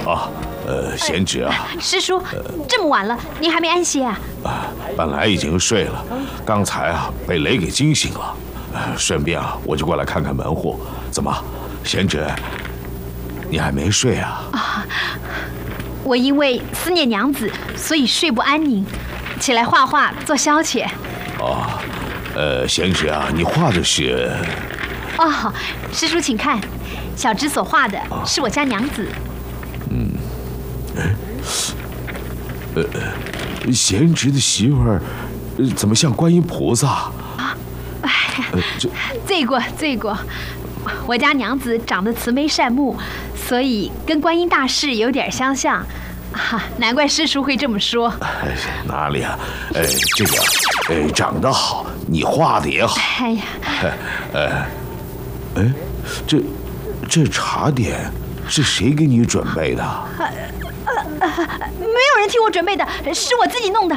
啊，贤侄啊， 师叔，这么晚了，您还没安歇啊？ 本来已经睡了，刚才啊被雷给惊醒了，顺便啊我就过来看看门户。怎么，贤侄，你还没睡啊？ 我因为思念娘子，所以睡不安宁，起来画画做消遣。 贤侄啊，你画的是？ 哦，师叔请看，小侄所画的是我家娘子。 贤侄的媳妇儿，怎么像观音菩萨？ 罪过，我家娘子长得慈眉善目，所以跟观音大士有点相像。难怪师叔会这么说。 哪里啊？这个，长得好，你画的也好。 哎呀， 这茶点是谁给你准备的？ 没有人替我准备的，是我自己弄的。